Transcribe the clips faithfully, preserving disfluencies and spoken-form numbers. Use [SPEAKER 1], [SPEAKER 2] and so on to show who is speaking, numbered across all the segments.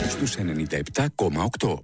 [SPEAKER 1] στους ενενήντα επτά κόμμα οκτώ.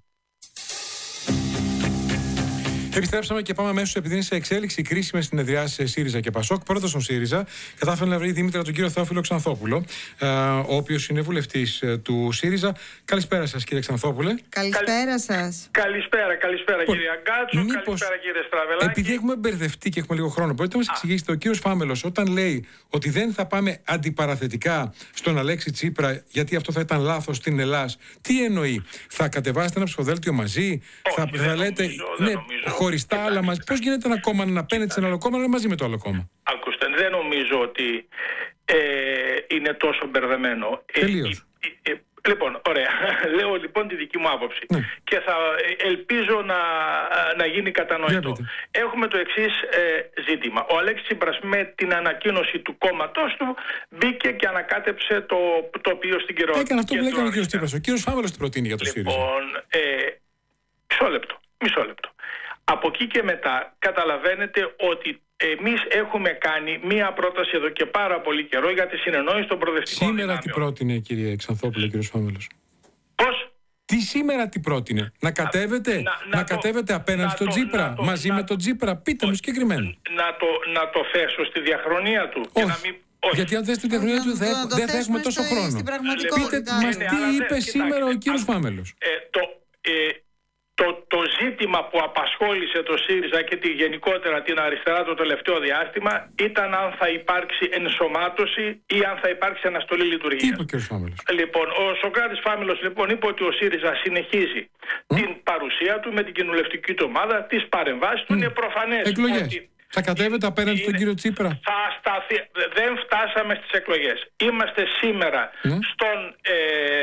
[SPEAKER 2] Επιστρέψαμε και πάμε αμέσως, επειδή είναι σε εξέλιξη η κρίσιμη συνεδριάση ΣΥΡΙΖΑ και ΠΑΣΟΚ. Πρώτος στον ΣΥΡΙΖΑ κατάφερε να βρει Δήμητρα τον κύριο Θεόφιλο Ξανθόπουλο, ο οποίος είναι βουλευτής του ΣΥΡΙΖΑ. Καλησπέρα σας, κύριε Ξανθόπουλε.
[SPEAKER 3] Καλησπέρα σας.
[SPEAKER 4] Καλησπέρα, καλησπέρα Πο... κύριε Αγκάτσο,
[SPEAKER 2] μήπως...
[SPEAKER 4] καλησπέρα κύριε Στραβελάκη.
[SPEAKER 2] Επειδή έχουμε μπερδευτεί και έχουμε λίγο χρόνο, μπορείτε να μας εξηγήσετε, ο κύριος Φάμελος όταν λέει ότι δεν θα πάμε αντιπαραθετικά στον Αλέξη Τσίπρα, γιατί αυτό θα ήταν λάθος στην Ελλάδα, τι εννοεί? Θα κατεβάσετε ένα ψηφοδέλτιο μαζί?
[SPEAKER 4] Όχι,
[SPEAKER 2] θα, θα λέτε
[SPEAKER 4] νομίζω,
[SPEAKER 2] ναι,
[SPEAKER 4] νομίζω.
[SPEAKER 2] χωριστά, αλλά μαζί? Πώς γίνεται ένα κόμμα να απέναντι σε ένα άλλο κόμμα, αλλά μαζί με το άλλο κόμμα?
[SPEAKER 4] Ακούστε, δεν νομίζω ότι ε, είναι τόσο μπερδεμένο.
[SPEAKER 2] Τελείως.
[SPEAKER 4] Ε, ε, Λοιπόν, ωραία. Λέω λοιπόν τη δική μου άποψη.
[SPEAKER 2] Ναι.
[SPEAKER 4] Και θα ελπίζω να, να γίνει κατανοητό. Έχουμε το εξής ε, ζήτημα. Ο Αλέξης Τσίπρας με την ανακοίνωση του κόμματός του μπήκε και ανακάτεψε το τοπίο στην κυριότητα.
[SPEAKER 2] Έκανε αυτό που έκανε ο κύριος Τσίπρας. Ο κύριος Φάμελος τι προτείνει για το
[SPEAKER 4] λοιπόν,
[SPEAKER 2] ΣΥΡΙΖΑ?
[SPEAKER 4] Λοιπόν, ε, μισό λεπτό, μισό λεπτό. Από εκεί και μετά καταλαβαίνετε ότι εμείς έχουμε κάνει μία πρόταση εδώ και πάρα πολύ καιρό για τη συνεννόηση των προοδευτικών
[SPEAKER 2] Σήμερα
[SPEAKER 4] δυνάμεων.
[SPEAKER 2] τι πρότεινε, κύριε Ξανθόπουλε, κύριος Φάμελος?
[SPEAKER 4] Πώς?
[SPEAKER 2] Τι σήμερα τι πρότεινε? Να κατέβετε, να, να, να το, κατέβετε απέναντι στον Τσίπρα, μαζί να, με τον Τσίπρα? Πείτε μου συγκεκριμένα.
[SPEAKER 4] Να το, να το θέσω στη διαχρονία του.
[SPEAKER 2] Όχι.
[SPEAKER 4] Και να μην... Όχι.
[SPEAKER 2] Γιατί αν θες τη διαχρονία του δεν θα, δε θα έχουμε τόσο χρόνο. Πείτε μας τι είπε σήμερα ο κύριος Φάμελος.
[SPEAKER 4] Ε, το, ε, Το, το ζήτημα που απασχόλησε το ΣΥΡΙΖΑ και τη, γενικότερα την αριστερά το τελευταίο διάστημα ήταν αν θα υπάρξει ενσωμάτωση ή αν θα υπάρξει αναστολή λειτουργίας.
[SPEAKER 2] Τι είπε ο κ. Φάμελος?
[SPEAKER 4] Λοιπόν, ο Σωκράτης Φάμελος λοιπόν είπε ότι ο ΣΥΡΙΖΑ συνεχίζει mm. την παρουσία του με την κοινοβουλευτική του ομάδα, τις παρεμβάσεις mm. του. Είναι προφανές
[SPEAKER 2] εκλογές.
[SPEAKER 4] Ότι
[SPEAKER 2] θα κατέβετε απέναντι
[SPEAKER 4] είναι,
[SPEAKER 2] στον κύριο Τσίπρα?
[SPEAKER 4] Θα σταθεί, δεν φτάσαμε στις εκλογές. Είμαστε σήμερα mm. στον, ε,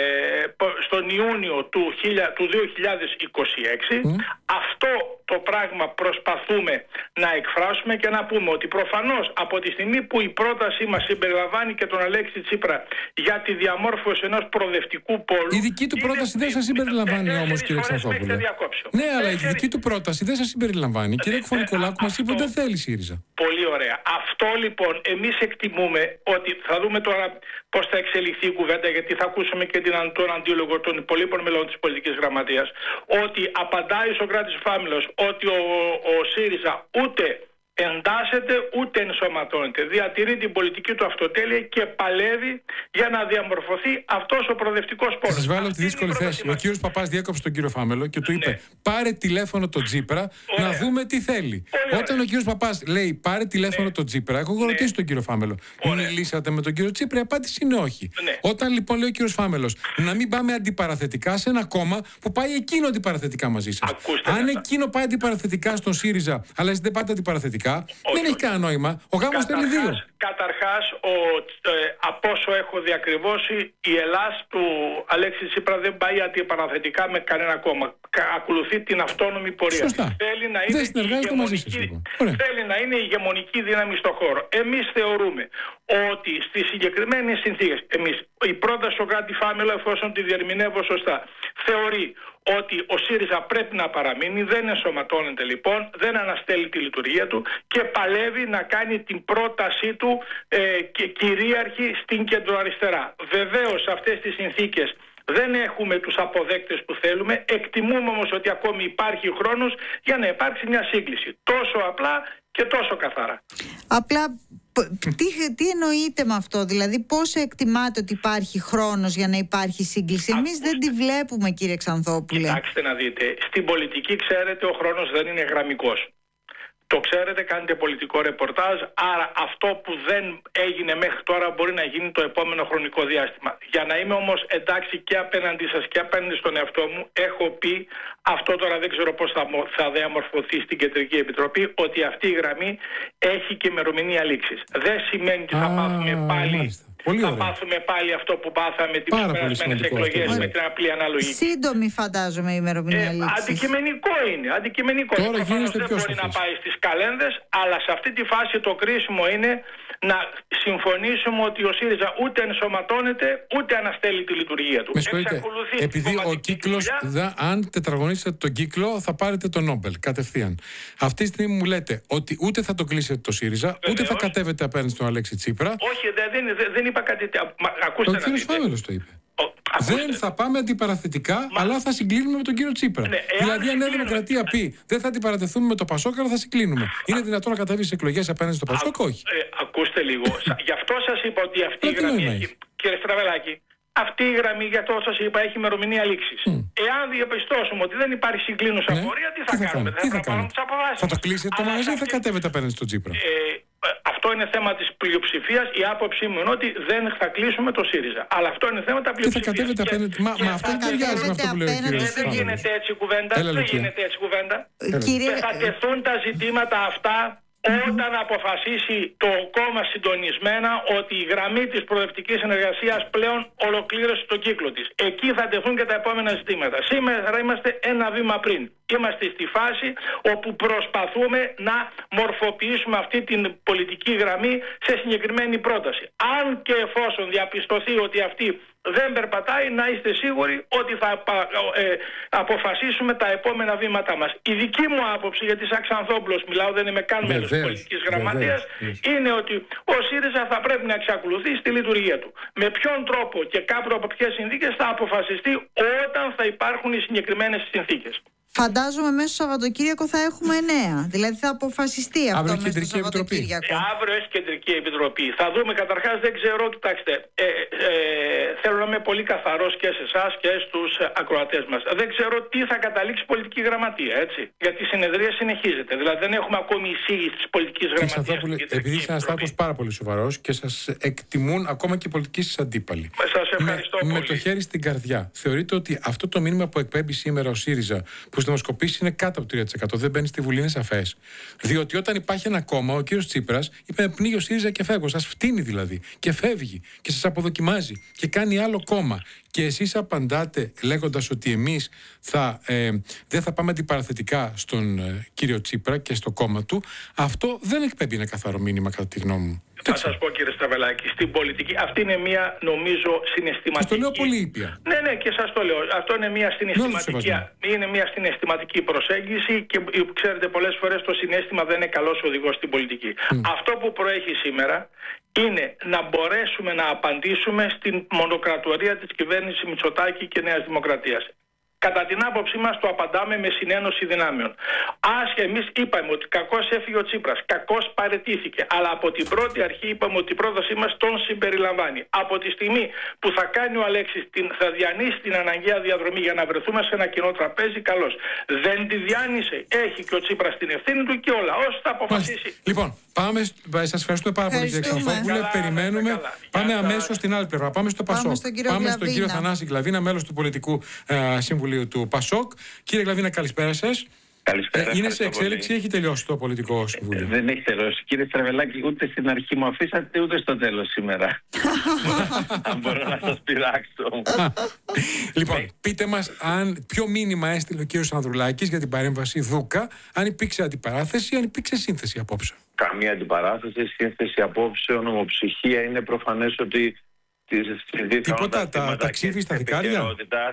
[SPEAKER 4] στον Ιούνιο του, του δύο χιλιάδες είκοσι έξι. Mm. Αυτό το πράγμα προσπαθούμε να εκφράσουμε και να πούμε ότι προφανώς από τη στιγμή που η πρότασή μας συμπεριλαμβάνει και τον Αλέξη Τσίπρα για τη διαμόρφωση ενός προοδευτικού πόλου...
[SPEAKER 2] Η δική του πρόταση είναι, δεν σας συμπεριλαμβάνει ε, όμως, κύριε Ξανθόπουλε. Ναι, αλλά η δική του πρόταση δεν σας συμπεριλαμβάνει. Κύριε Κουφωνικολάκου, μας είπε ότι δεν θέλει ΣΥΡΙΖΑ.
[SPEAKER 4] Πολύ ωραία. Αυτό λοιπόν εμείς εκτιμούμε ότι θα δούμε τώρα πώς θα εξελιχθεί η κουβέντα, γιατί θα ακούσουμε και την, τον αντίλογο των υπολείπων μελών της πολιτικής γραμματείας, ότι απαντάει ο Σωκράτης Φάμελος ότι ο, ο ΣΥΡΙΖΑ ούτε εντάσσεται ούτε ενσωματώνεται. Διατηρεί την πολιτική του αυτοτέλεια και παλεύει για να διαμορφωθεί αυτός ο προοδευτικός πόλος.
[SPEAKER 2] Θα σας βάλω τη δύσκολη θέση. Ο κύριος Παπάς διέκοψε τον κύριο Φάμελο και του είπε ναι. πάρε τηλέφωνο τον Τσίπρα ωραία. να δούμε τι θέλει. Ωραία. Όταν ο κύριος Παπάς λέει πάρε τηλέφωνο ναι. τον Τσίπρα, έχω ναι. ρωτήσει τον κύριο Φάμελο. Ωραία. Μιλήσατε με τον κύριο Τσίπρα? Η απάντηση είναι όχι. Ναι. Όταν λοιπόν λέει ο κύριος Φάμελος να μην πάμε αντιπαραθετικά σε ένα κόμμα που πάει εκείνο αντιπαραθετικά μαζί σας.
[SPEAKER 4] Ακούστε
[SPEAKER 2] αν εκείνο πάει αντιπαραθετικά στον ΣΥΡΙΖΑ, αλλά εσείς δεν πάτε αντιπαραθετικά, όχι, δεν έχει κανένα νόημα. Ο γάμος θέλει δύο.
[SPEAKER 4] Καταρχάς, ο, ε, από όσο έχω διακριβώσει, η Ελλάδα του Αλέξη Τσίπρα δεν πάει αντιπαραθετικά με κανένα κόμμα. Ακολουθεί την αυτόνομη πορεία.
[SPEAKER 2] Σωστά.
[SPEAKER 4] Θέλει να είναι,
[SPEAKER 2] δεν η μαζί σας, λοιπόν.
[SPEAKER 4] θέλει να είναι η ηγεμονική δύναμη στον χώρο. Εμείς θεωρούμε ότι στις συγκεκριμένες συνθήκες, εμείς, η πρόταση ο Σωκράτη Φάμελο, εφόσον τη διερμηνεύω σωστά, θεωρεί ότι ο ΣΥΡΙΖΑ πρέπει να παραμείνει, δεν ενσωματώνεται λοιπόν, δεν αναστέλει τη λειτουργία του και παλεύει να κάνει την πρότασή του ε, και κυρίαρχη στην κεντροαριστερά. Βεβαίως σε αυτές τις συνθήκες δεν έχουμε τους αποδέκτες που θέλουμε, εκτιμούμε όμως ότι ακόμη υπάρχει χρόνος για να υπάρξει μια σύγκληση. Τόσο απλά και τόσο καθαρά.
[SPEAKER 3] Απλά τι, τι εννοείτε με αυτό, δηλαδή πώς εκτιμάτε ότι υπάρχει χρόνος για να υπάρχει σύγκληση? Εμείς δεν τη βλέπουμε, κύριε Ξανθόπουλε.
[SPEAKER 4] Κοιτάξτε να δείτε, στην πολιτική ξέρετε ο χρόνος δεν είναι γραμμικός. Το ξέρετε, κάνετε πολιτικό ρεπορτάζ, άρα αυτό που δεν έγινε μέχρι τώρα μπορεί να γίνει το επόμενο χρονικό διάστημα. Για να είμαι όμως εντάξει και απέναντί σας και απέναντι στον εαυτό μου, έχω πει, αυτό τώρα δεν ξέρω πώς θα, θα διαμορφωθεί στην Κεντρική Επιτροπή, ότι αυτή η γραμμή έχει και ημερομηνία λήξης. Δεν σημαίνει ότι θα
[SPEAKER 2] Α,
[SPEAKER 4] πάθουμε πάλι...
[SPEAKER 2] Μάλιστα. Πολύ
[SPEAKER 4] θα
[SPEAKER 2] ωραία.
[SPEAKER 4] πάθουμε πάλι αυτό που πάθαμε τις περασμένες εκλογές με την απλή αναλογική.
[SPEAKER 3] Σύντομη φαντάζομαι η ημερομηνία
[SPEAKER 4] ε,
[SPEAKER 3] λήξης.
[SPEAKER 4] Αντικειμενικό είναι. Αντικειμενικό
[SPEAKER 2] Τώρα
[SPEAKER 4] είναι.
[SPEAKER 2] γίνεται
[SPEAKER 4] δεν
[SPEAKER 2] πιο
[SPEAKER 4] μπορεί
[SPEAKER 2] σαφής.
[SPEAKER 4] να πάει στις καλένδες, αλλά σε αυτή τη φάση το κρίσιμο είναι να συμφωνήσουμε ότι ο ΣΥΡΙΖΑ ούτε ενσωματώνεται ούτε αναστέλει τη λειτουργία του.
[SPEAKER 2] Με συγχωρείτε, επειδή ο κύκλος, δα, αν τετραγωνίσετε τον κύκλο θα πάρετε τον Νόμπελ κατευθείαν. Αυτή τη στιγμή μου λέτε ότι ούτε θα το κλείσετε το ΣΥΡΙΖΑ, βεβαίως, ούτε θα κατέβετε απέναντι στον Αλέξη Τσίπρα.
[SPEAKER 4] Όχι, δεν, δεν, δεν είπα κάτι τέτοιο. Ακούστε
[SPEAKER 2] ο
[SPEAKER 4] να
[SPEAKER 2] κύριος
[SPEAKER 4] δείτε.
[SPEAKER 2] Φάμελος το είπε.
[SPEAKER 4] Ο,
[SPEAKER 2] δεν θα πάμε αντιπαραθετικά, Μα... αλλά θα συγκλίνουμε με τον κύριο Τσίπρα. Ναι, δηλαδή, αν η Νέα Δημοκρατία πει δεν θα αντιπαρατεθούμε με το Πασόκ, αλλά θα συγκλίνουμε. Είναι δυνατόν να κατέβει σε εκλογές απέναντι στο Πασόκ, όχι?
[SPEAKER 4] Ε, ακούστε λίγο. Γι' αυτό σας είπα ότι αυτή η γραμμή έχει. Κύριε Στραβελάκη, αυτή η γραμμή, για το σας είπα, έχει ημερομηνία λήξης. Mm. Εάν διαπιστώσουμε ότι δεν υπάρχει συγκλίνουσα ναι. πορεία, τι θα, τι θα κάνουμε?
[SPEAKER 2] Τι θα, θα κάνουμε? Θα το κλείσετε το μαγαζί ή θα κατέβετε απέναντι στον Τσίπρα?
[SPEAKER 4] Ε, αυτό είναι θέμα της πλειοψηφίας. Η άποψή μου είναι ότι δεν θα κλείσουμε το ΣΥΡΙΖΑ. Αλλά αυτό είναι θέμα τα πλειοψηφίας.
[SPEAKER 2] Τι θα κατέβετε απέναντι? Μα, μα αυτό δεν ταιριάζει με αυτό που λέει ο κύριος.
[SPEAKER 4] Δεν γίνεται έτσι κουβέντα. Δεν γίνεται έτσι κουβέντα. Θα τεθούν τα ζητήματα αυτά όταν αποφασίσει το κόμμα συντονισμένα ότι η γραμμή της προοδευτικής συνεργασίας πλέον ολοκλήρωσε τον κύκλο της. Εκεί θα τεθούν και τα επόμενα ζητήματα. Σήμερα είμαστε ένα βήμα πριν. Είμαστε στη φάση όπου προσπαθούμε να μορφοποιήσουμε αυτή την πολιτική γραμμή σε συγκεκριμένη πρόταση. Αν και εφόσον διαπιστωθεί ότι αυτή δεν περπατάει, να είστε σίγουροι ότι θα ε, αποφασίσουμε τα επόμενα βήματά μας. Η δική μου άποψη, γιατί σαν Ξανθόπουλος μιλάω, δεν είμαι καν μέλος της πολιτικής γραμματείας, είναι ότι ο ΣΥΡΙΖΑ θα πρέπει να εξακολουθεί στη λειτουργία του. Με ποιον τρόπο και κάπου από ποιες συνθήκες θα αποφασιστεί όταν θα υπάρχουν οι συγκεκριμένες συνθήκες.
[SPEAKER 3] Φαντάζομαι μέσα στο Σαββατοκύριακο θα έχουμε νέα. Δηλαδή θα αποφασιστεί αυτό
[SPEAKER 2] αύριο
[SPEAKER 3] μέσα στο Σαββατοκύριακο.
[SPEAKER 4] Ε, αύριο έχει κεντρική επιτροπή. Θα δούμε καταρχάς, δεν ξέρω, κοιτάξτε. Ε, ε, θέλω να είμαι πολύ καθαρός και σε εσάς και στους ακροατές μας. Δεν ξέρω τι θα καταλήξει η πολιτική γραμματεία, έτσι. Γιατί η συνεδρία συνεχίζεται. Δηλαδή δεν έχουμε ακόμη εισήγηση της πολιτικής γραμματείας.
[SPEAKER 2] Επειδή είσαι ένας στάτος πάρα πολύ σοβαρός και σας εκτιμούν ακόμα και οι πολιτικοί σας αντίπαλοι.
[SPEAKER 4] Σας ευχαριστώ
[SPEAKER 2] με,
[SPEAKER 4] πολύ.
[SPEAKER 2] Με το χέρι στην καρδιά. Θεωρείτε ότι αυτό το μήνυμα που εκπέμπει σήμερα ο ΣΥΡΙΖΑ, που στις δημοσκοπήσεις είναι κάτω από το τρία τοις εκατό, δεν μπαίνει στη Βουλή, είναι σαφές? Διότι όταν υπάρχει ένα κόμμα, ο κύριος Τσίπρας είπε πνίγει ο ΣΥΡΙΖΑ και φεύγω. Σας φτύνει δηλαδή. Και φεύγει. Και σας αποδοκιμάζει. Και κάνει άλλο κόμμα. Και εσείς απαντάτε λέγοντας ότι εμείς θα, ε, δεν θα πάμε αντιπαραθετικά στον ε, κύριο Τσίπρα και στο κόμμα του. Αυτό δεν εκπέμπει ένα καθαρό μήνυμα, κατά τη γνώμη μου.
[SPEAKER 4] Θα σας πω, κύριε Στραβελάκη, στην πολιτική αυτή είναι μια, νομίζω, συναισθηματική.
[SPEAKER 2] Σας το λέω πολύ ήπια.
[SPEAKER 4] Ναι, ναι, και σας το λέω. Αυτό είναι μια συναισθηματική, είναι μια συναισθηματική προσέγγιση και ξέρετε, πολλές φορές το συναίσθημα δεν είναι καλός οδηγός στην πολιτική. Mm. Αυτό που προέχει σήμερα είναι να μπορέσουμε να απαντήσουμε στην μονοκρατορία της κυβέρνησης Μητσοτάκη και Νέας Δημοκρατίας. Κατά την άποψή μας το απαντάμε με συνένωση δυνάμεων. Άσχε, εμείς είπαμε ότι κακώς έφυγε ο Τσίπρας, κακώς παραιτήθηκε, αλλά από την πρώτη αρχή είπαμε ότι η πρότασή μας τον συμπεριλαμβάνει. Από τη στιγμή που θα κάνει ο Αλέξης, την, θα διανύσει την αναγκαία διαδρομή για να βρεθούμε σε ένα κοινό τραπέζι, καλώς. Δεν τη διάνυσε, έχει και ο Τσίπρας την ευθύνη του και ο λαός θα αποφασίσει.
[SPEAKER 2] Μας, λοιπόν, πάμε, σας ευχαριστούμε πάρα πολύ, κύριε Ξανθόπουλε. Περιμένουμε. Πάμε αμέσως στην άλλη πλευρά. Πάμε στο Πασόκ. Πάμε στον κύριο Θανάση Γλαβίνα, μέλος του Πολιτικού ε, Συμβουλίου του Πασόκ. Κύριε Γλαβίνα, καλησπέρα σας.
[SPEAKER 5] Καλησπέρα.
[SPEAKER 2] Ε, είναι σε εξέλιξη ή έχει τελειώσει το Πολιτικό Συμβούλιο?
[SPEAKER 5] Ε, δεν έχει τελειώσει. Κύριε Στραβελάκη, ούτε στην αρχή μου αφήσατε, ούτε στο τέλος σήμερα. Αν μπορώ να σας πειράξω.
[SPEAKER 2] Λοιπόν, πείτε μας αν, ποιο μήνυμα έστειλε ο κύριος Ανδρουλάκης για την παρέμβαση Δούκα, αν υπήρξε αντιπαράθεση ή αν υπήρξε σύνθεση απόψε.
[SPEAKER 5] Καμία αντιπαράθεση, σύνθεση απόψεων, ομοψυχία. Είναι προφανές ότι
[SPEAKER 2] τίποτα, τα ταξίδι στα Θικάρια.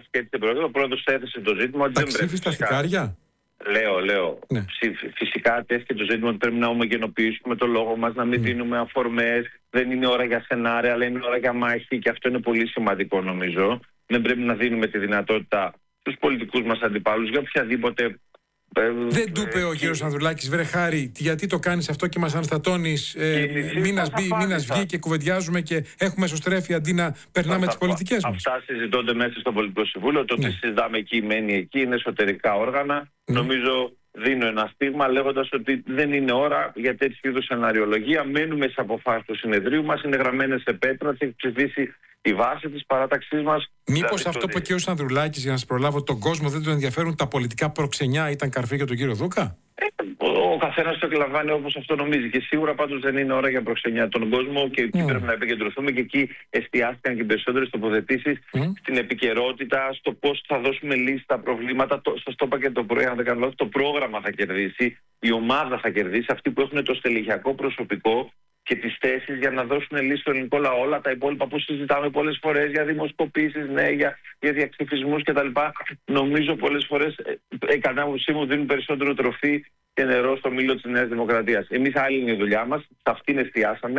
[SPEAKER 5] Ο πρόεδρος έθεσε το ζήτημα.
[SPEAKER 2] Ταξίδι στα Θικάρια.
[SPEAKER 5] Λέω, λέω. Ναι. Φυσικά τέθηκε το ζήτημα ότι πρέπει να ομογενοποιήσουμε το λόγο μας, να μην mm. δίνουμε αφορμές. Δεν είναι ώρα για σενάρια, αλλά είναι ώρα για μάχη και αυτό είναι πολύ σημαντικό νομίζω. Δεν πρέπει να δίνουμε τη δυνατότητα στους πολιτικούς μας αντιπάλους για οποιαδήποτε.
[SPEAKER 2] Δεν του είπε ο κύριος Ανδρουλάκης, βρε Χάρη, γιατί το κάνεις αυτό και μας αναστατώνεις, ε, μήνας βγει και κουβεντιάζουμε και έχουμε εσωστρέφει αντί να περνάμε τις πολιτικές μας.
[SPEAKER 5] Αυτά συζητώνται μέσα στο Πολιτικό Συμβούλιο. Το ότι ναι. συζητάμε εκεί, μένει εκεί, είναι εσωτερικά όργανα. Ναι. Νομίζω δίνω ένα στίγμα λέγοντας ότι δεν είναι ώρα για τέτοιου είδους σεναριολογία. Μένουμε στις αποφάσεις του συνεδρίου μας, είναι γραμμένες σε πέτρα, έχει ψηφίσει η βάση της παράταξής μας.
[SPEAKER 2] Μήπως αυτό που είπε ο κ. Ανδρουλάκης, για να σας προλάβω, τον κόσμο δεν τον ενδιαφέρουν τα πολιτικά προξενιά, ήταν καρφί για τον κύριο Δούκα?
[SPEAKER 5] Ε, ο καθένας το εκλαμβάνει όπως αυτό νομίζει. Και σίγουρα πάντως δεν είναι ώρα για προξενιά τον κόσμο και εκεί mm. πρέπει να επικεντρωθούμε και εκεί εστιάστηκαν και οι περισσότερες τοποθετήσεις mm. στην επικαιρότητα, στο πώς θα δώσουμε λύση στα προβλήματα. Το, σας το είπα και το πρωί, αν δεν κάνω λάθος, το πρόγραμμα θα κερδίσει, η ομάδα θα κερδίσει, αυτοί που έχουν το στελεχειακό προσωπικό και τις θέσεις για να δώσουν λύση στο ελληνικό λαό. Όλα τα υπόλοιπα που συζητάμε πολλές φορές για δημοσκοπήσεις, ναι, για, για διαξυφισμούς κτλ. Νομίζω πολλές φορές ε, κατά άποψή μου δίνουν περισσότερο τροφή και νερό στο μήλο της Νέας Δημοκρατίας. Εμείς άλλη είναι η δουλειά μας, σε αυτήν εστιάσαμε.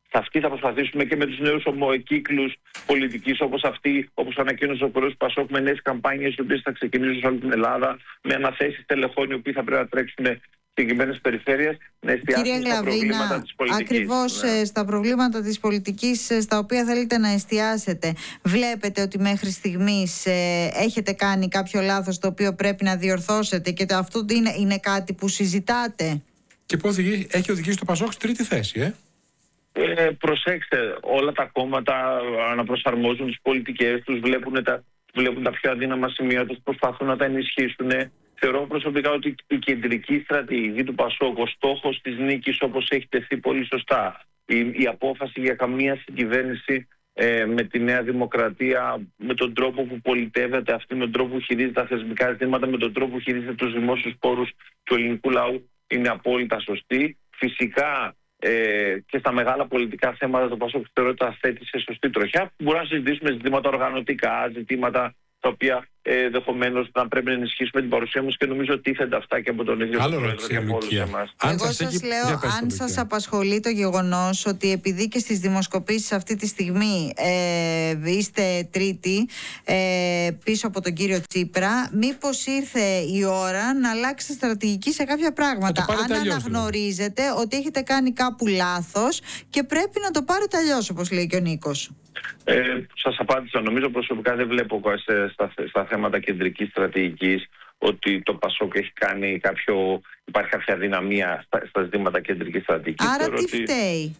[SPEAKER 5] Σε αυτή θα προσπαθήσουμε και με τους νέους ομοκύκλους πολιτικής, όπως αυτή, όπως ανακοίνωσε ο πρόεδρος του Πασόκ, με νέες καμπάνιες οι οποίες θα ξεκινήσουν σε όλη την Ελλάδα, με αναθέσεις τελεχών οι οποίοι θα πρέπει να τρέξουν συγκεκριμένες περιφέρειες, να εστιάσουν στα προβλήματα της πολιτικής.
[SPEAKER 3] Ακριβώς
[SPEAKER 5] ναι.
[SPEAKER 3] στα προβλήματα της πολιτικής στα οποία θέλετε να εστιάσετε. Βλέπετε ότι μέχρι στιγμής ε, έχετε κάνει κάποιο λάθος το οποίο πρέπει να διορθώσετε και αυτό είναι, είναι κάτι που συζητάτε?
[SPEAKER 2] Και που οδηγεί, έχει οδηγήσει το Πασόκ στη τρίτη θέση, ε?
[SPEAKER 5] Ε, προσέξτε, όλα τα κόμματα αναπροσαρμόζουν τις πολιτικές τους, βλέπουν τα, βλέπουν τα πιο αδύναμα σημεία τους, προσπαθούν να τα ενισχύσουν. Θεωρώ προσωπικά ότι η κεντρική στρατηγική του Πασόκ, ο στόχος της νίκης όπως έχει τεθεί πολύ σωστά, η, η απόφαση για καμία συγκυβέρνηση ε, με τη Νέα Δημοκρατία, με τον τρόπο που πολιτεύεται αυτή, με τον τρόπο που χειρίζεται τα θεσμικά ζητήματα, με τον τρόπο που χειρίζεται τους δημόσιους πόρους του ελληνικού λαού, είναι απόλυτα σωστή. Φυσικά ε, και στα μεγάλα πολιτικά θέματα το Πασόκ θεωρώ ότι τα θέτει σε σωστή τροχιά. Μπορούμε να συζητήσουμε ζητήματα οργανωτικά, ζητήματα τα οποία ε, ενδεχομένως να πρέπει να ενισχύσουμε την παρουσία μας και νομίζω ότι τίθενται αυτά και από τον ίδιο τον Πρόεδρο και από όλους εμάς.
[SPEAKER 3] Εγώ σας, σας λέω, αν σας απασχολεί το γεγονός ότι επειδή και στις δημοσκοπήσεις αυτή τη στιγμή ε, είστε τρίτη ε, πίσω από τον κύριο Τσίπρα, μήπως ήρθε η ώρα να αλλάξετε στρατηγική σε κάποια πράγματα? Αν αναγνωρίζετε δηλαδή ότι έχετε κάνει κάπου λάθος και πρέπει να το πάρετε αλλιώς, όπως λέει και ο Νίκος.
[SPEAKER 5] Ε, σας απάντησα. Νομίζω προσωπικά δεν βλέπω στα, στα θέματα κεντρικής στρατηγικής ότι το Πασόκ έχει κάνει κάποιο, υπάρχει κάποια δυναμία στα, στα ζητήματα κεντρικής στρατηγικής.
[SPEAKER 3] Άρα τι
[SPEAKER 5] ότι,
[SPEAKER 3] φταίει?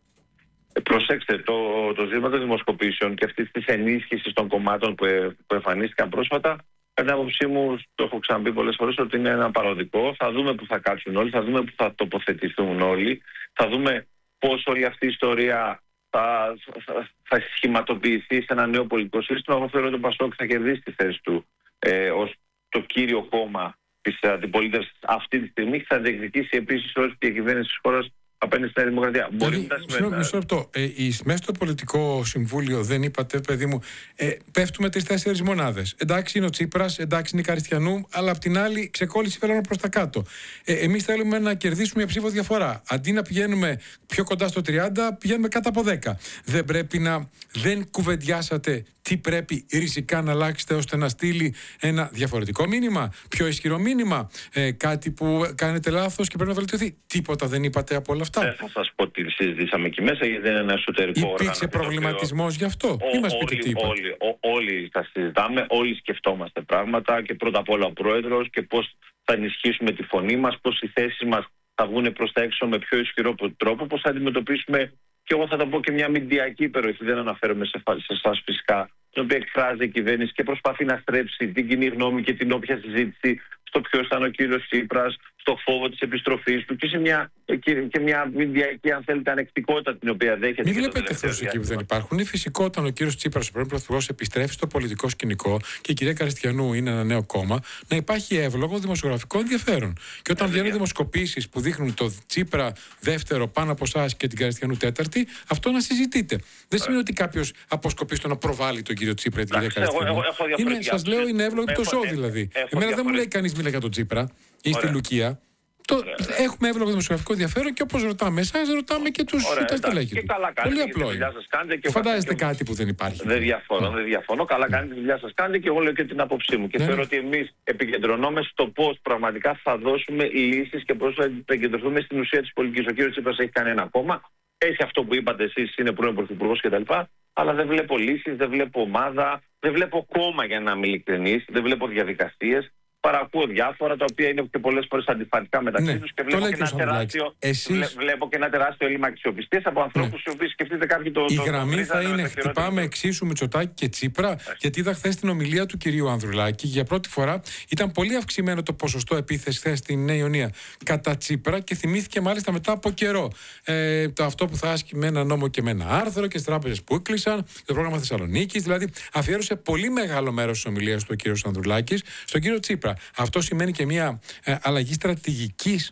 [SPEAKER 5] ε, προσέξτε, το, το ζήτημα των δημοσκοπήσεων και αυτής της ενίσχυσης των κομμάτων που, ε, που εμφανίστηκαν πρόσφατα, κατά την άποψή μου, το έχω ξαναπεί πολλές φορές, ότι είναι ένα παροδικό. Θα δούμε που θα κάτσουν όλοι, θα δούμε που θα τοποθετηθούν όλοι, θα δούμε πώς όλη αυτή η ιστορία Θα, θα, θα σχηματοποιηθεί σε ένα νέο πολιτικό σύστημα. Εγώ θεωρώ ότι το Πασόκ θα κερδίσει τη θέση του ε, ως το κύριο κόμμα της αντιπολίτευσης αυτή τη στιγμή και θα διεκδικήσει επίσης όλη τη διακυβέρνηση της χώρας απέναντι στη Νέα Δημοκρατία.
[SPEAKER 2] Δηλαδή, μισό λεπτό. Ε, μέσα στο πολιτικό συμβούλιο δεν είπατε, παιδί μου, ε, πέφτουμε τις τέσσερις μονάδες. Εντάξει είναι ο Τσίπρας, εντάξει είναι η Καριστιανού, αλλά απ' την άλλη ξεκόλλησε φελώνω προς τα κάτω. Ε, εμείς θέλουμε να κερδίσουμε μια ψήφο διαφορά. Αντί να πηγαίνουμε πιο κοντά στο τριάντα, πηγαίνουμε κάτω από δέκα. Δεν πρέπει να. Δεν κουβεντιάσατε τι πρέπει ριζικά να αλλάξετε ώστε να στείλει ένα διαφορετικό μήνυμα, πιο ισχυρό μήνυμα, ε, κάτι που κάνετε λάθος και πρέπει να βελτιωθεί? Τίποτα δεν είπατε από όλα αυτά?
[SPEAKER 5] Δεν θα σας πω ότι συζητήσαμε εκεί μέσα, γιατί δεν είναι ένα εσωτερικό όργανο.
[SPEAKER 2] Υπήρξε προβληματισμός γι' αυτό? Ή μας πείτε τι είπατε?
[SPEAKER 5] Όλοι, όλοι τα συζητάμε, όλοι σκεφτόμαστε πράγματα και πρώτα απ' όλα ο Πρόεδρος και πώς θα ενισχύσουμε τη φωνή μας, πώς οι θέσεις μας θα βγουν προς τα έξω με πιο ισχυρό τρόπο, πώς θα αντιμετωπίσουμε, και εγώ θα το πω, και μια μηντιακή υπεροχή, δεν αναφέρομαι σε εσάς φυσικά, την οποία εκφράζει η κυβέρνηση και προσπαθεί να στρέψει την κοινή γνώμη και την όποια συζήτηση στο ποιος ήταν ο κύριος Τσίπρας, στο φόβο της επιστροφής του και σε μια, και, και μια μηντιακή, αν θέλετε, ανεκτικότητα την οποία δέχεται.
[SPEAKER 2] Μην βλέπετε ευθύνες εκεί που δεν υπάρχουν. Είναι φυσικό όταν ο κύριος Τσίπρας, ο πρώην Πρωθυπουργός, επιστρέφει στο πολιτικό σκηνικό και η κυρία Καριστιανού είναι ένα νέο κόμμα, να υπάρχει εύλογο δημοσιογραφικό ενδιαφέρον. Και όταν βγαίνουν δημοσκοπήσεις που δείχνουν το Τσίπρα δεύτερο πάνω από εσάς και την Καριστιανού τέταρτη, αυτό να συζητείτε. Δεν σημαίνει ότι κάποιος αποσκοπεί στο να προβάλλει τον κύριο Τσίπρα ή την κυρία Καριστιανού. Σας λέω, είναι εύλογο το σώμα δηλαδή. Εμένα δεν μου λέει κανείς μιλάει για τον Τσίπρα ή στη Λουκία. Το, έχουμε εύλογο δημοσιογραφικό ενδιαφέρον και όπως ρωτάμε εσάς, ρωτάμε και τους στελέχη του. Πολύ απλό είναι. Φαντάζεστε κάτι που δεν υπάρχει?
[SPEAKER 5] Δεν διαφωνώ, δεν διαφωνώ. Καλά κάνετε τη δουλειά σας, κάνετε και εγώ λέω και την άποψή μου. Και θεωρώ ότι εμείς επικεντρωνόμαστε στο πώς πραγματικά θα δώσουμε λύσεις και πώς θα επικεντρωθούμε στην ουσία της πολιτικής. Ο κύριος Τσίπρας έχει κάνει ένα κόμμα, έχει αυτό που είπατε εσείς, είναι πρώην Πρωθυπουργός κτλ. Αλλά δεν βλέπω λύσεις, δεν βλέπω ομάδα, δεν βλέπω κόμμα, για να είμαι ειλικρινής, δεν βλέπω διαδικασίες. Παρακούω διάφορα τα οποία είναι και πολλές φορές αντιφατικά μεταξύ ναι, τους και βλέπω και, ένα τεράστιο, Εσείς... βλέπω και ένα τεράστιο έλλειμμα αξιοπιστίας από ανθρώπους οι ναι. οποίοι σκεφτείτε κάποιοι το.
[SPEAKER 2] Η
[SPEAKER 5] το,
[SPEAKER 2] γραμμή
[SPEAKER 5] το
[SPEAKER 2] θα είναι χτυπάμε εξίσου Μητσοτάκη και Τσίπρα, Άχι. γιατί είδα χθες την ομιλία του κυρίου Ανδρουλάκη. Για πρώτη φορά ήταν πολύ αυξημένο το ποσοστό επίθεση χθες στην Νέα Ιωνία κατά Τσίπρα και θυμήθηκε μάλιστα μετά από καιρό ε, το αυτό που θα άσκει με ένα νόμο και με ένα άρθρο και τις τράπεζες που έκλεισαν, το πρόγραμμα Θεσσαλονίκης. Δηλαδή αφιέρωσε πολύ μεγάλο μέρος της ομιλίας του ο κύριος Ανδρουλάκης στον κύριο Τσίπρα. Αυτό σημαίνει και μια ε, αλλαγή στρατηγικής.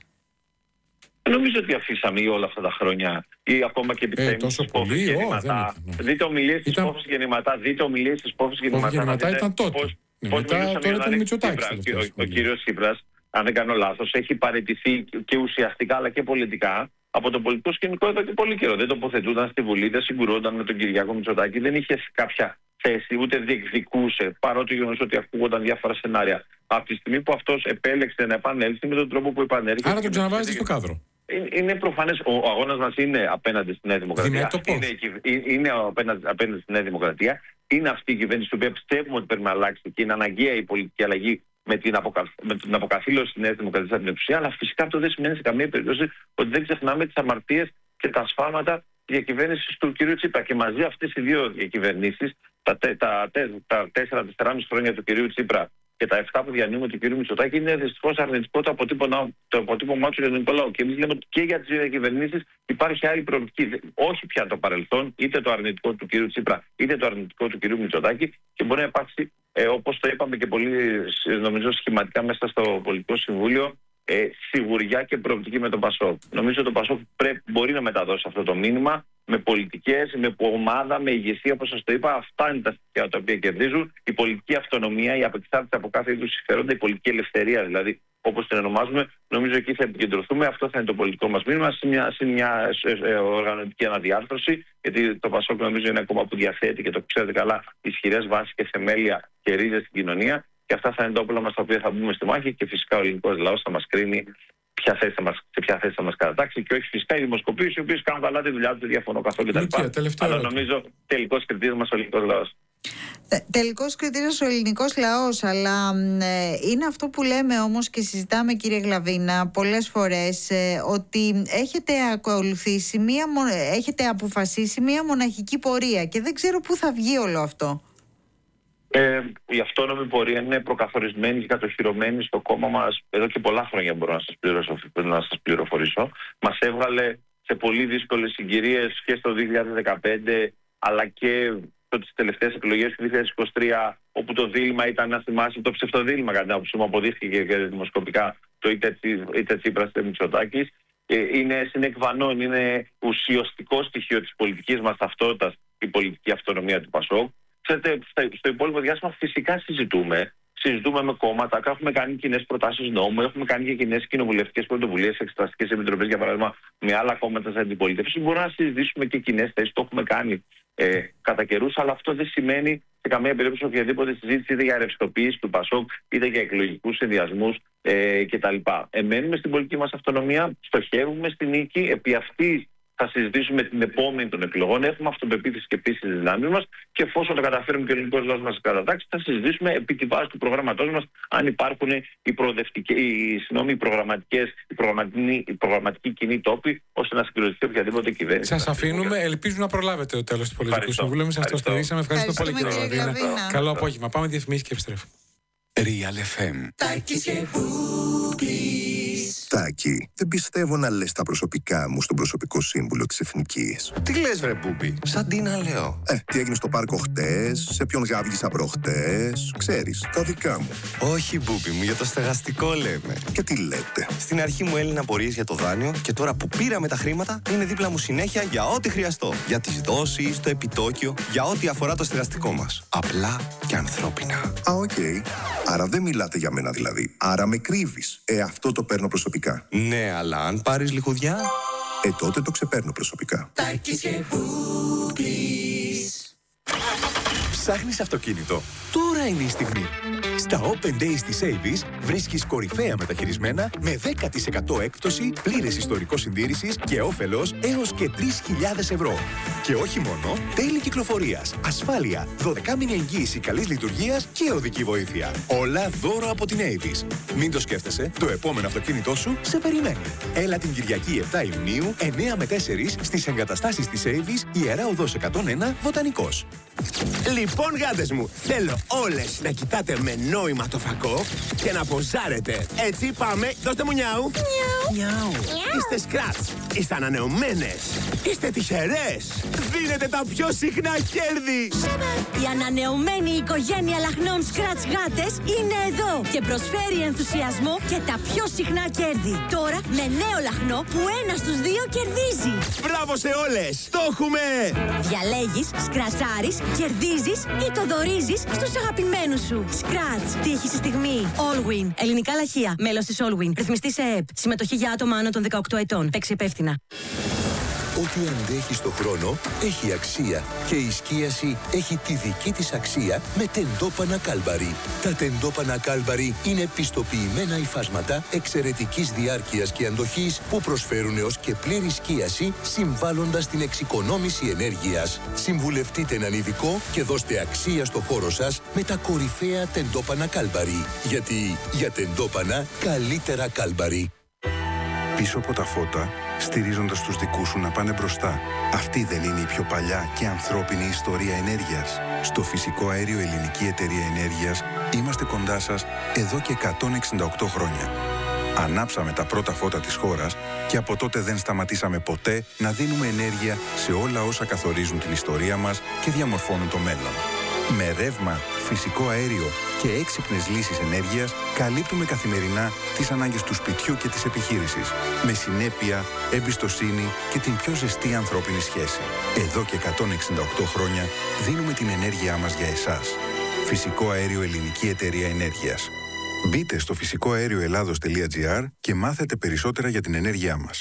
[SPEAKER 5] Νομίζω ότι αφήσαμε όλα αυτά τα χρόνια ή ακόμα και επιτέλους
[SPEAKER 2] ε,
[SPEAKER 5] τις Πόφης γεννηματά. Δείτε ομιλίες της Πόφης γεννηματά. Δείτε ομιλίες της Πόφης γεννηματά.
[SPEAKER 2] γεννηματά ήταν τότε. Πώς, ναι, πώς μετά τώρα ήταν Μητσοτάκης. Ο,
[SPEAKER 5] ο κύριος Τσίπρας, αν δεν κάνω λάθος, έχει παραιτηθεί και ουσιαστικά αλλά και πολιτικά από το πολιτικό σκηνικό εδώ και πολύ καιρό. Δεν τοποθετούνταν στη Βουλή, δεν συγκρούονταν με τον Κυριάκο Μητσοτάκη, δεν είχε κάποια θέση, ούτε διεκδικούσε, παρότι γεγονός ότι ακούγονταν διάφορα σενάρια. Από τη στιγμή που αυτός επέλεξε να επανέλθει με τον τρόπο που επανέρχεται.
[SPEAKER 2] Άρα τον ξαναβάζετε στο κάδρο.
[SPEAKER 5] Είναι προφανές, ο αγώνας μας είναι απέναντι στη Νέα Δημοκρατία. Είναι, είναι απέναντι, απέναντι στη Νέα Δημοκρατία. Είναι αυτή η κυβέρνηση, την οποία πιστεύουμε ότι πρέπει να αλλάξει και είναι αναγκαία η πολιτική αλλαγή με την, αποκα... με την αποκαθήλωση της Νέας Δημοκρατίας από την εξουσία. Αλλά φυσικά αυτό δεν σημαίνει σε καμία περίπτωση ότι δεν ξεχνάμε τις αμαρτίες και τα ασφάλματα της διακυβέρνησης του κ. Τσίπρα. Και μαζί αυτές οι δύο διακυβερνήσεις, τα, τε... τα, τε... τα τέσσερα τεσσεράμισι χρόνια του κ. Τσίπρα και τα εφτά που διανύουμε του κ. Μητσοτάκη, είναι δυστυχώς αρνητικό το αποτύπωμά, το αποτύπωμά του για τον Νικολάου. Και εμείς λέμε ότι και για τις δύο διακυβερνήσεις υπάρχει άλλη προοπτική. Όχι πια το παρελθόν, είτε το αρνητικό του κ. Τσίπρα, είτε το αρνητικό του κ. Μητσοτάκη, και μπορεί να υπάρξει, ε, όπως το είπαμε και πολύ νομίζω σχηματικά μέσα στο Πολιτικό Συμβούλιο, ε, σιγουριά και προοπτική με τον Πασόκ. Νομίζω ότι το Πασόκ πρέπει, μπορεί να μεταδώσει αυτό το μήνυμα με πολιτικές, με ομάδα, με ηγεσία, όπως σας το είπα. Αυτά είναι τα στοιχεία τα οποία κερδίζουν. Η πολιτική αυτονομία, η απεξάρτηση από κάθε είδους συμφέροντα, η πολιτική ελευθερία δηλαδή, όπως την ονομάζουμε. Νομίζω εκεί θα επικεντρωθούμε. Αυτό θα είναι το πολιτικό μας μήνυμα, σε μια, σε μια ε, ε, οργανωτική αναδιάρθρωση. Γιατί το Πασόκ νομίζω είναι ακόμα που διαθέτει, και το ξέρετε καλά, ισχυρές βάσεις και θεμέλια και ρίζες στην κοινωνία. Και αυτά θα είναι τα όπλα μας τα οποία θα μπούμε στη μάχη, και φυσικά ο ελληνικός λαός θα μας κρίνει ποια θέση θα μας, σε ποια θέση θα μας κατατάξει, και όχι φυσικά οι δημοσκοπήσεις, οι οποίες κάνουν καλά τη δουλειά τους, δεν διαφωνώ καθόλου κτλ. Αλλά νομίζω τελικός κριτής μας ο ελληνικός λαός.
[SPEAKER 3] Τελικός κριτήριος ο ελληνικός λαός, αλλά ε, είναι αυτό που λέμε όμως και συζητάμε, κύριε Γλαβίνα, πολλές φορές, ε, ότι έχετε ακολουθήσει μία, έχετε αποφασίσει μία μοναχική πορεία και δεν ξέρω πού θα βγει όλο αυτό.
[SPEAKER 5] Ε, η αυτόνομη πορεία είναι προκαθορισμένη και κατοχυρωμένη στο κόμμα μας εδώ και πολλά χρόνια, μπορώ να σας, πληρώσω, να σας πληροφορήσω. Μας έβγαλε σε πολύ δύσκολες συγκυρίες και στο δύο χιλιάδες δεκαπέντε, αλλά και τις τελευταίες εκλογές του δύο χιλιάδες είκοσι τρία, όπου το δίλημμα ήταν, να θυμάσαι, το ψευτοδίλημμα, κατά την άποψή μου, αποδείχθηκε και δημοσκοπικά, το είτε Τσίπρας είτε Μητσοτάκης. Είναι συνεκβανών, είναι ουσιαστικό στοιχείο της πολιτικής μας ταυτότητας η πολιτική αυτονομία του Πασόκ. Ξέρετε, στο υπόλοιπο διάστημα φυσικά συζητούμε. Συζητούμε με κόμματα, έχουμε κάνει κοινές προτάσεις νόμου, έχουμε κάνει και κοινές κοινοβουλευτικές πρωτοβουλίες, εξεταστικές επιτροπές, για παράδειγμα, με άλλα κόμματα στην αντιπολίτευση. Μπορούμε να συζητήσουμε και κοινές θέσεις, το έχουμε κάνει ε, κατά καιρούς, αλλά αυτό δεν σημαίνει σε καμία περίπτωση οποιαδήποτε συζήτηση, είτε για ρευστοποίηση του Πασόκ, είτε για εκλογικούς συνδυασμούς ε, κτλ. Εμένουμε στην πολιτική μας αυτονομία, στοχεύουμε στη νίκη, επί αυτής θα συζητήσουμε την επόμενη των εκλογών. Έχουμε αυτοπεποίθηση και πίστη στις δυνάμεις μας, και εφόσον το καταφέρουμε και ο ελληνικός λαός μας κατατάξει, θα συζητήσουμε επί τη βάση του προγραμματός μας αν υπάρχουν οι, οι, συγνώμη, οι, προγραμματικές, οι, προγραμματικοί, οι προγραμματικοί κοινοί τόποι ώστε να συγκροτηθεί οποιαδήποτε κυβέρνηση. Σας αφήνουμε. Ελπίζω να προλάβετε το τέλος του Πολιτικού Συμβουλίου. Εμείς σας το στηρίσαμε. Ευχαριστώ πολύ, κύριε Γλαβίνα. Καλό απόγευμα. Πάμε διαφημίσεις και επιστρέφουμε.
[SPEAKER 1] Real εφ εμ.
[SPEAKER 6] Τάκη, δεν πιστεύω να λες τα προσωπικά μου στον προσωπικό σύμβουλο της Εθνικής.
[SPEAKER 7] Τι λες, βρε Μπούμπι, σαν τι να λέω.
[SPEAKER 6] Ε, τι έγινε στο πάρκο χτες, σε ποιον γάβγισα προχτές, ξέρεις, τα δικά μου.
[SPEAKER 7] Όχι, Μπούμπι μου, για το στεγαστικό λέμε.
[SPEAKER 6] Και τι λέτε.
[SPEAKER 7] Στην αρχή μου έλυναν απορίες για το δάνειο, και τώρα που πήραμε τα χρήματα, είναι δίπλα μου συνέχεια για ό,τι χρειαστώ. Για τις δόσεις, το επιτόκιο, για ό,τι αφορά το στεγαστικό μας. Απλά και ανθρώπινα.
[SPEAKER 6] Α, οκ. Okay. Άρα δεν μιλάτε για μένα δηλαδή. Άρα με κρύβεις. Ε, αυτό το παίρνω προσωπικά.
[SPEAKER 7] Ναι, αλλά αν πάρεις λιχουδιά,
[SPEAKER 6] ε, τότε το ξεπαίρνω προσωπικά.
[SPEAKER 8] Ψάχνεις αυτοκίνητο? Τώρα είναι η στιγμή. Στα Open Days της Avis βρίσκεις κορυφαία μεταχειρισμένα με δέκα τοις εκατό έκπτωση, πλήρες ιστορικό συντήρησης και όφελος έως και τρεις χιλιάδες ευρώ. Και όχι μόνο, τέλη κυκλοφορίας, ασφάλεια, δώδεκα μήνη εγγύηση καλής λειτουργίας και οδική βοήθεια. Όλα δώρο από την Avis. Μην το σκέφτεσαι, το επόμενο αυτοκίνητό σου σε περιμένει. Έλα την Κυριακή επτά Ιουνίου, εννιά με τέσσερα στις εγκαταστάσεις της Avis, Ιερά Οδός εκατόν ένα, Βοτανικός.
[SPEAKER 9] Λοιπόν, γάτες μου, θέλω όλες να κοιτάτε με νόημα το φακό και να ποζάρετε. Έτσι, πάμε. Δώστε μου νιάου. Νιάου. Είστε σκράτς. Είστε ανανεωμένες. Είστε τυχερές. Δίνετε τα πιο συχνά κέρδη.
[SPEAKER 10] Η ανανεωμένη οικογένεια λαχνών σκράτς γάτες είναι εδώ και προσφέρει ενθουσιασμό και τα πιο συχνά κέρδη. Τώρα με νέο λαχνό που ένα στους δύο κερδίζει.
[SPEAKER 9] Μπράβο σε όλες. Το έχουμε.
[SPEAKER 10] Διαλέγεις, σκρατσάρεις κερδίζεις ή το δωρίζεις στους αγαπημένους σου. Scratch. Τύχη στη στιγμή. Allwin. Ελληνικά λαχεία. Μέλος της Allwin. Ρυθμιστή σε ΕΕΠ. Συμμετοχή για άτομα άνω των δεκαοκτώ ετών. Παίξε υπεύθυνα.
[SPEAKER 8] Ό,τι αντέχει στο χρόνο έχει αξία και η σκίαση έχει τη δική της αξία με τεντόπανα Κάλμπαρι. Τα τεντόπανα Κάλμπαρι είναι πιστοποιημένα υφάσματα εξαιρετικής διάρκειας και αντοχής που προσφέρουν έως και πλήρη σκίαση συμβάλλοντας την εξοικονόμηση ενέργειας. Συμβουλευτείτε έναν ειδικό και δώστε αξία στο χώρο σας με τα κορυφαία τεντόπανα Κάλμπαρι. Γιατί για τεντόπανα καλύτερα Κάλμπαρι.
[SPEAKER 6] Πίσω από τα φώτα, στηρίζοντας τους δικούς σου να πάνε μπροστά. Αυτή δεν είναι η πιο παλιά και ανθρώπινη ιστορία ενέργειας. Στο Φυσικό Αέριο Ελληνική Εταιρεία Ενέργειας είμαστε κοντά σας εδώ και εκατόν εξήντα οκτώ χρόνια. Ανάψαμε τα πρώτα φώτα της χώρας και από τότε δεν σταματήσαμε ποτέ να δίνουμε ενέργεια σε όλα όσα καθορίζουν την ιστορία μας και διαμορφώνουν το μέλλον. Με ρεύμα, φυσικό αέριο και έξυπνες λύσεις ενέργειας καλύπτουμε καθημερινά τις ανάγκες του σπιτιού και της επιχείρησης. Με συνέπεια, εμπιστοσύνη και την πιο ζεστή ανθρώπινη σχέση. Εδώ και εκατόν εξήντα οκτώ χρόνια δίνουμε την ενέργειά μας για εσάς. Φυσικό Αέριο Ελληνική Εταιρεία Ενέργειας. Μπείτε στο φυσικό αέριο ελλάδος τελεία τζι άρ και μάθετε περισσότερα για την ενέργειά μας.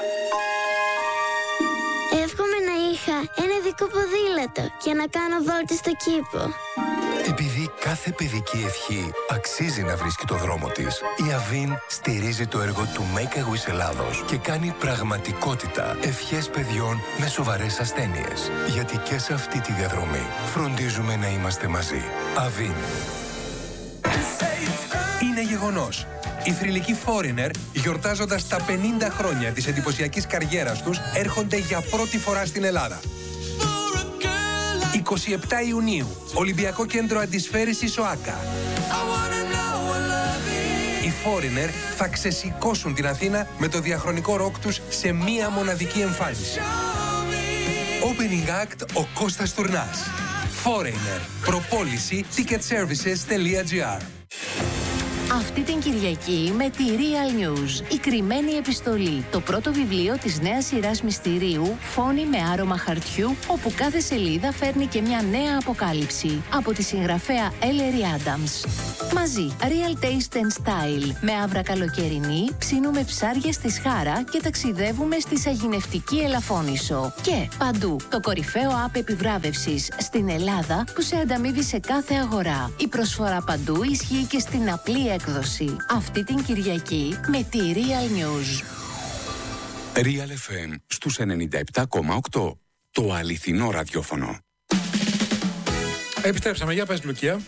[SPEAKER 11] Εύχομαι να είχα ένα ειδικό ποδήλατο για να κάνω βόλτες στο κήπο.
[SPEAKER 1] Επειδή κάθε παιδική ευχή αξίζει να βρίσκει το δρόμο της, η Αβίν στηρίζει το έργο του Make a Wish Ελλάδος και κάνει πραγματικότητα ευχές παιδιών με σοβαρές ασθένειες. Γιατί και σε αυτή τη διαδρομή φροντίζουμε να είμαστε μαζί. Αβίν.
[SPEAKER 12] Είναι γεγονός. Οι θρυλικοί Foreigner, γιορτάζοντας τα πενήντα χρόνια της εντυπωσιακής καριέρας τους, έρχονται για πρώτη φορά στην Ελλάδα. εικοστή εβδόμη Ιουνίου, Ολυμπιακό Κέντρο Αντισφαίρησης ΟΑΚΑ. Οι Foreigner θα ξεσηκώσουν την Αθήνα με το διαχρονικό ροκ τους σε μία μοναδική εμφάνιση. Opening Act ο Κώστας Τουρνάς. Foreigner. Προπόληση ticketservices τελεία τζι άρ.
[SPEAKER 13] Αυτή την Κυριακή με τη Real News, η κρυμμένη επιστολή, το πρώτο βιβλίο της νέας σειράς μυστηρίου, φόνη με άρωμα χαρτιού, όπου κάθε σελίδα φέρνει και μια νέα αποκάλυψη, από τη συγγραφέα Ellery Adams. Μαζί, Real Taste and Style, με άβρα καλοκαιρινή, ψήνουμε ψάρια στη Σχάρα και ταξιδεύουμε στη σαγηνευτική Ελαφώνησο. Και παντού, το κορυφαίο app επιβράβευσης στην Ελλάδα που σε ανταμείβει σε κάθε αγορά. Η προσφορά παντού ισχύει και στην απλή έκδοση. Αυτή την Κυριακή με τη Real News.
[SPEAKER 1] Real εφ εμ στους ενενήντα επτά κόμμα οκτώ. Το αληθινό ραδιόφωνο.
[SPEAKER 2] Επιστρέψαμε. Για πες, Λουκία.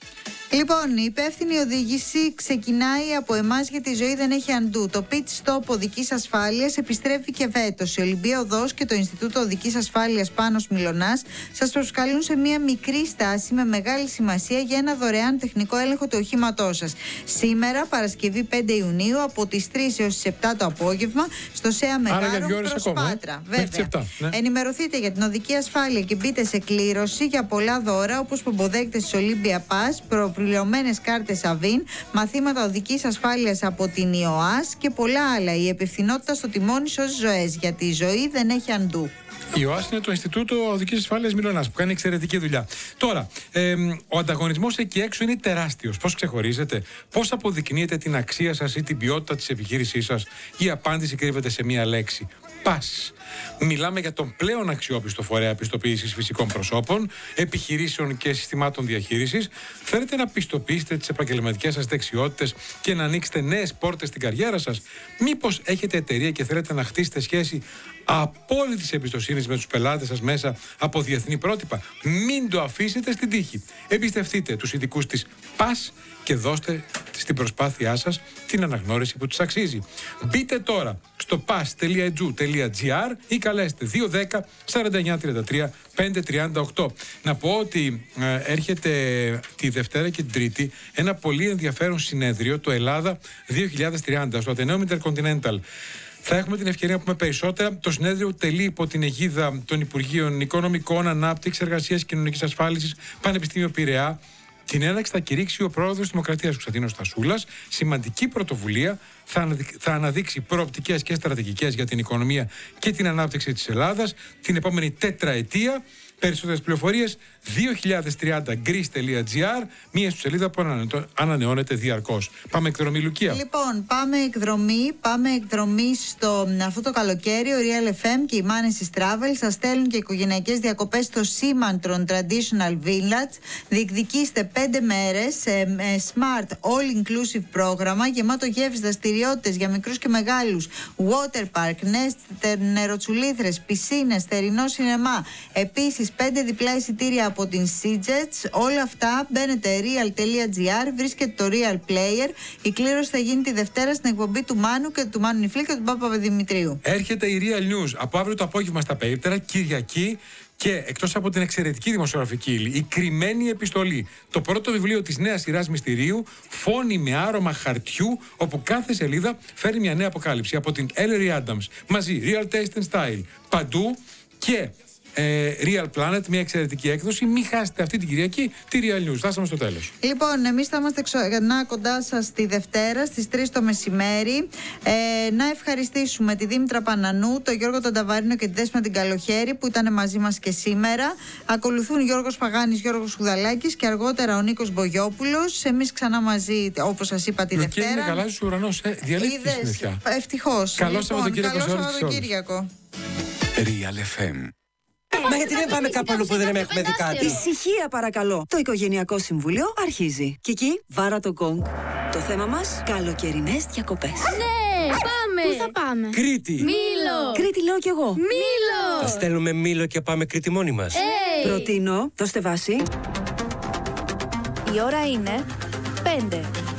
[SPEAKER 3] Λοιπόν, η υπεύθυνη οδήγηση ξεκινάει από εμάς γιατί η ζωή δεν έχει αντού. Το pit stop οδικής ασφάλειας επιστρέφει και φέτος. Η Ολυμπία Οδός και το Ινστιτούτο Οδικής Ασφάλειας Πάνος Μιλωνάς σας προσκαλούν σε μια μικρή στάση με μεγάλη σημασία για ένα δωρεάν τεχνικό έλεγχο του οχήματός σας. Σήμερα, Παρασκευή πέντε Ιουνίου, από τις τρεις έως τις επτά το απόγευμα, στο ΣΕΑ Μεγάρου προς ακόμα, Πάτρα. Ε? Βέβαια. επτά, ναι. Ενημερωθείτε για την οδική ασφάλεια και μπείτε σε κλήρωση για πολλά δώρα, όπως πομποδέκτες της Olympia Pass, πληρωμένες κάρτες Αβίν, μαθήματα οδικής ασφάλειας από την ΙΟΑΣ και πολλά άλλα. Η υπευθυνότητα στο τιμόνι σώζει ζωές, γιατί η ζωή δεν έχει αντού.
[SPEAKER 2] Η ΟΑΣ είναι το Ινστιτούτο Οδικής Ασφάλειας Μιλωνάς που κάνει εξαιρετική δουλειά. Τώρα, ε, ο ανταγωνισμός εκεί έξω είναι τεράστιος. Πώς ξεχωρίζετε, πώς αποδεικνύετε την αξία σας ή την ποιότητα της επιχείρησής σας? Η απάντηση κρύβεται σε μία λέξη. Πας. Μιλάμε για τον πλέον αξιόπιστο φορέα πιστοποίησης φυσικών προσώπων, επιχειρήσεων και συστημάτων διαχείρισης. Θέλετε να πιστοποιήσετε τις επαγγελματικές σας δεξιότητες και να ανοίξετε νέες πόρτες στην καριέρα σας? Μήπως έχετε εταιρεία και θέλετε να χτίσετε σχέση απόλυτης εμπιστοσύνης με τους πελάτες σας μέσα από διεθνή πρότυπα? Μην το αφήσετε στην τύχη. Εμπιστευτείτε τους ειδικούς της ΠΑΣ και δώστε στην προσπάθειά σας την αναγνώριση που τους αξίζει. Μπείτε τώρα στο πας τελεία ι τζι τελεία τζι άρ ή καλέστε δύο ένα μηδέν σαράντα εννιά τριάντα τρία πεντακόσια τριάντα οκτώ. Να πω ότι ε, έρχεται τη Δευτέρα και την Τρίτη ένα πολύ ενδιαφέρον συνέδριο, το Ελλάδα δύο χιλιάδες τριάντα, στο Αθηναίο Intercontinental. Θα έχουμε την ευκαιρία να πούμε περισσότερα. Το συνέδριο τελεί υπό την αιγίδα των Υπουργείων Οικονομικών, Ανάπτυξης, Εργασίας και Κοινωνικής Ασφάλισης, Πανεπιστήμιο Πειραιά. Την έναρξη θα κηρύξει ο πρόεδρος της Δημοκρατίας, Κωνσταντίνος Τασούλας. Σημαντική πρωτοβουλία, θα, αναδει... θα αναδείξει προοπτικές και στρατηγικές για την οικονομία και την ανάπτυξη της Ελλάδας την επόμενη τετραετία. Περισσότερες πληροφορίες δύο χιλιάδες τριάντα greece τελεία gr, μία σελίδα που ανανεώνεται διαρκώς. Πάμε εκδρομή, Λουκία.
[SPEAKER 3] Λοιπόν, πάμε εκδρομή. Πάμε εκδρομή στο αυτό το καλοκαίρι. Ο Real εφ εμ και η Manesis Travel σας στέλνουν και οικογενειακές διακοπές στο Simantron Traditional Village. Διεκδικήστε πέντε μέρες με smart all-inclusive πρόγραμμα γεμάτο γεύσεις, δραστηριότητες για μικρούς και μεγάλους, water park, νεροτσουλήθρες, πισίνες, θερινό σινεμά. Επίσης, πέντε διπλά εισιτήρια από την Seajets. Όλα αυτά μπαίνετε real τελεία gr, βρίσκεται το Real Player. Η κλήρωση θα γίνει τη Δευτέρα στην εκπομπή του Μάνου και του Μάνου Νιφλή και του Πάπα Δημητρίου.
[SPEAKER 2] Έρχεται η Real News από αύριο το απόγευμα στα περίπτερα, Κυριακή. Και εκτός από την εξαιρετική δημοσιογραφική ύλη, η κρυμμένη επιστολή, το πρώτο βιβλίο της νέας σειράς μυστηρίου, φόνη με άρωμα χαρτιού, όπου κάθε σελίδα φέρει μια νέα αποκάλυψη από την Ellery Adams. Μαζί, Real Taste and Style, παντού και ε, Real Planet, μια εξαιρετική έκδοση. Μην χάσετε αυτή την Κυριακή τη Real News. Φτάσαμε στο τέλος.
[SPEAKER 3] Λοιπόν, εμείς θα είμαστε ξανά κοντά σας τη Δευτέρα στις τρεις το μεσημέρι. Ε, να ευχαριστήσουμε τη Δήμητρα Πανανού, τον Γιώργο τον Ταβαρίνο και τη Δέσποινα την Καλοχέρη που ήταν μαζί μας και σήμερα. Ακολουθούν Γιώργος Παγάνης, Γιώργος Χουδαλάκης και αργότερα ο Νίκος Μπογιόπουλος. Εμείς ξανά μαζί, όπως σας είπα, τη Δευτέρα.
[SPEAKER 2] Και είναι καλά στους ουρανός, ε, διαλύθηκε η συννεφιά.
[SPEAKER 3] Ευτυχώς.
[SPEAKER 2] Καλό
[SPEAKER 3] Σαββατοκύριακο.
[SPEAKER 1] Real εφ εμ.
[SPEAKER 14] Μα γιατί δεν πάμε κάπου αλλού που δεν έχουμε δει κάτι? Ησυχία παρακαλώ. Το Οικογενειακό Συμβούλιο αρχίζει. Και εκεί βάρα το γκόγκ. Το θέμα μας, καλοκαιρινές διακοπές.
[SPEAKER 11] Ναι, πάμε. Πού θα πάμε?
[SPEAKER 15] Κρήτη.
[SPEAKER 11] Μήλο.
[SPEAKER 14] Κρήτη λέω κι εγώ.
[SPEAKER 11] Μήλο.
[SPEAKER 15] Θα στέλνουμε Μήλο και πάμε Κρήτη μόνοι μας.
[SPEAKER 11] Hey.
[SPEAKER 14] Προτείνω, δώστε βάση.
[SPEAKER 16] Η ώρα είναι πέντε.